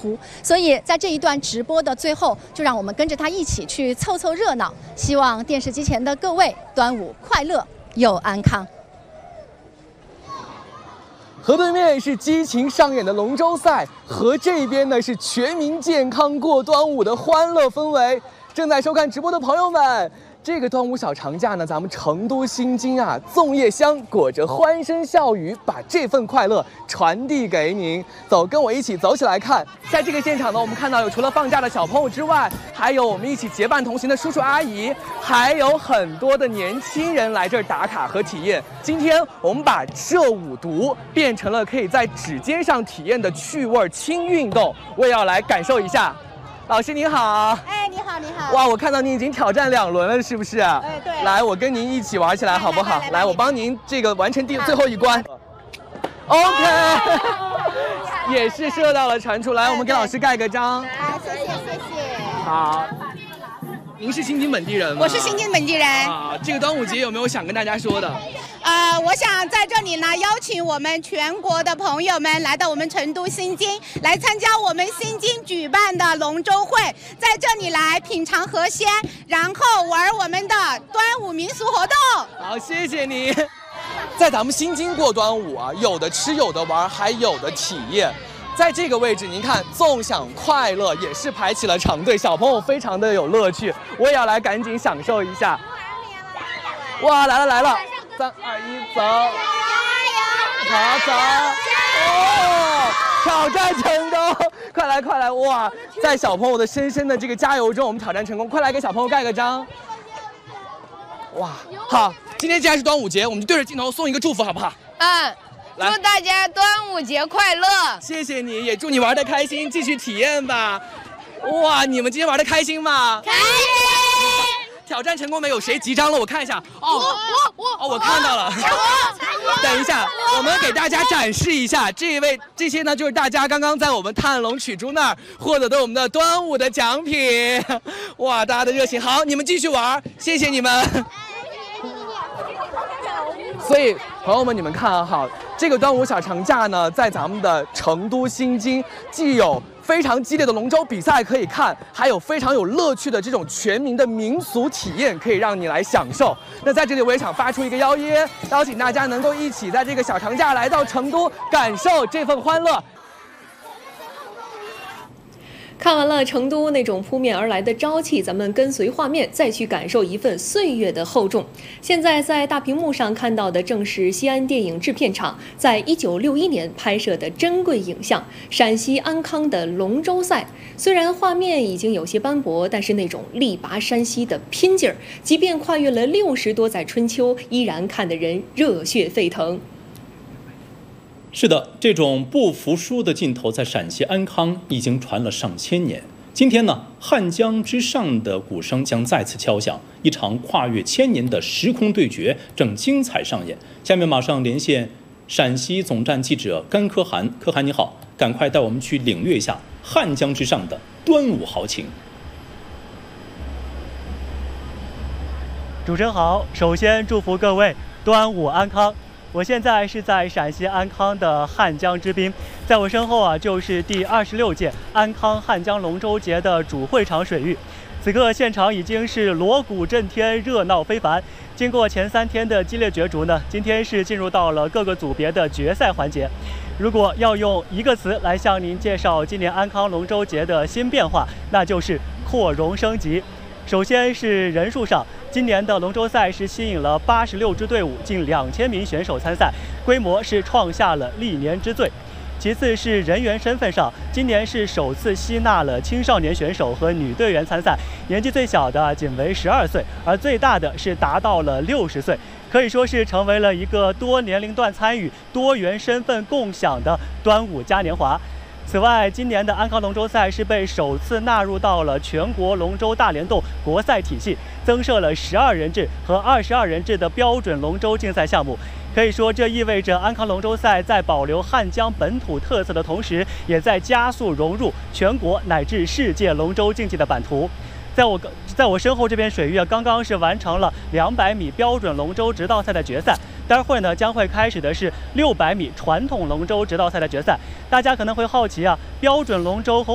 呼。所以在这一段直播的最后，就让我们跟着他一起去凑凑热闹。希望电视机前的各位端午快乐又安康。 河对面是激情上演的龙舟赛，河这边呢是全民健康过端午的欢乐氛围。正在收看直播的朋友们，这个端午小长假呢，咱们成都新津啊，粽叶乡裹着欢声笑语，把这份快乐传递给您。走，跟我一起走起来看。在这个现场呢，我们看到有除了放假的小朋友之外，还有我们一起结伴同行的叔叔阿姨，还有很多的年轻人来这儿打卡和体验。今天我们把这五毒变成了可以在指尖上体验的趣味轻运动，我也要来感受一下。老师您好。 哎，你好，你好。 哇，我看到您已经挑战2轮了，是不是？ 哎，对。 来，我跟您一起玩起来好不好？来，我帮您这个完成最后一关。OK， 也是射到了传出来，我们给老师盖个章。 好，谢谢，谢谢。 好。您是新津本地人吗？ 我是新津本地人。 啊，这个端午节有没有想跟大家说的？ 我想在这里呢，邀请我们全国的朋友们来到我们成都新津，来参加我们新津举办的龙舟会，在这里来品尝河鲜，然后玩我们的端午民俗活动。 好，谢谢你。在咱们新津过端午啊，有的吃，有的玩，还有的体验。在这个位置，您看，纵享快乐也是排起了长队，小朋友非常的有乐趣，我也要来赶紧享受一下。哇，来了来了！3、2、1，走！好，走！哦，挑战成功！快来快来！哇，在小朋友的深深的这个加油中，我们挑战成功！快来给小朋友盖个章！哇，好，今天既然是端午节，我们就对着镜头送一个祝福，好不好？ 祝大家端午节快乐！ 谢谢你，也祝你玩得开心，继续体验吧。哇，你们今天玩得开心吗？ 开心！ 挑战成功没有？谁集章了？我看一下。我看到了。等一下，我们给大家展示一下，这些呢，就是大家刚刚在我们探龙取珠那儿获得的我们的端午的奖品。哇，大家的热情，好，你们继续玩，谢谢你们。所以，朋友们，你们看好，这个端午小长假呢，在咱们的成都新津，既有非常激烈的龙舟比赛可以看，还有非常有乐趣的这种全民的民俗体验，可以让你来享受。那在这里，我也想发出一个邀约，邀请大家能够一起在这个小长假来到成都，感受这份欢乐。 看完了成都那种扑面而来的朝气，咱们跟随画面再去感受一份岁月的厚重。现在在大屏幕上看到的正是西安电影制片厂在1961年拍摄的珍贵影像——陕西安康的龙舟赛。虽然画面已经有些斑驳，但是那种力拔山兮的拼劲儿，即便跨越了60多载春秋，依然看得人热血沸腾。 是的，这种不服输的劲头在陕西安康已经传了上千年。今天呢，汉江之上的鼓声将再次敲响，一场跨越千年的时空对决正精彩上演。下面马上连线陕西总站记者甘可汗，可汗你好，赶快带我们去领略一下汉江之上的端午豪情。 主持人好，首先祝福各位端午安康。我现在是在陕西安康的汉江之滨，在我身后啊，就是第26届安康汉江龙舟节的主会场水域。此刻现场已经是锣鼓震天，热闹非凡。经过前3天的激烈角逐呢，今天是进入到了各个组别的决赛环节。如果要用一个词来向您介绍今年安康龙舟节的新变化，那就是扩容升级。首先是人数上，今年的龙舟赛是吸引了86支队伍，近2000名选手参赛，规模是创下了历年之最。其次是人员身份上，今年是首次吸纳了青少年选手和女队员参赛，年纪最小的仅为12岁，而最大的是达到了60岁，可以说是成为了一个多年龄段参与、多元身份共享的端午嘉年华。此外，今年的安康龙舟赛是被首次纳入到了全国龙舟大联动国赛体系，增设了12人制和22人制的标准龙舟竞赛项目。可以说，这意味着安康龙舟赛在保留汉江本土特色的同时，也在加速融入全国乃至世界龙舟竞技的版图。在我身后这片水域啊，刚刚是完成了200米标准龙舟直道赛的决赛。待会儿呢，将会开始的是600米传统龙舟直道赛的决赛。大家可能会好奇啊，标准龙舟和